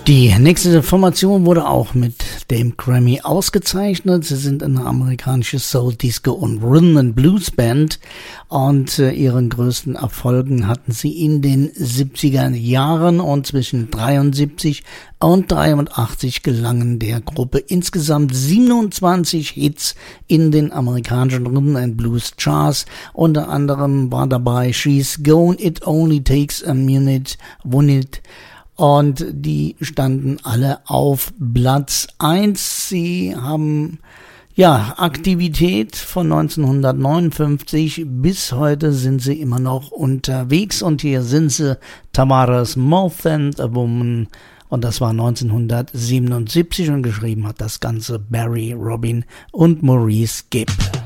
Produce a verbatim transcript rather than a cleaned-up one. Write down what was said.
Die nächste Formation wurde auch mit dem Grammy ausgezeichnet. Sie sind eine amerikanische Soul, Disco und Rhythm and Blues Band und äh, ihren größten Erfolgen hatten sie in den siebziger Jahren und zwischen dreiundsiebzig und dreiundachtzig gelangen der Gruppe insgesamt siebenundzwanzig Hits in den amerikanischen Rhythm and Blues Charts. Unter anderem war dabei She's Gone, It Only Takes a Minute, Won It. Und die standen alle auf Platz eins. Sie haben ja Aktivität von neunzehnhundertneunundfünfzig bis heute sind sie immer noch unterwegs. Und hier sind sie, Tamara's Mouth and a Woman. Und das war neunzehnhundertsiebenundsiebzig und geschrieben hat das Ganze Barry, Robin und Maurice Gibb.